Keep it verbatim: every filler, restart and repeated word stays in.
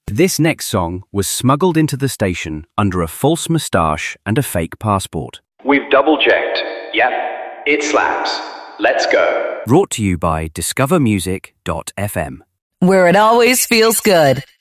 This next song was smuggled into the station under a false moustache and a fake passport. We've double-checked. Yep, it slaps. Let's go. Brought to you by discover music dot f m. Where it always feels good.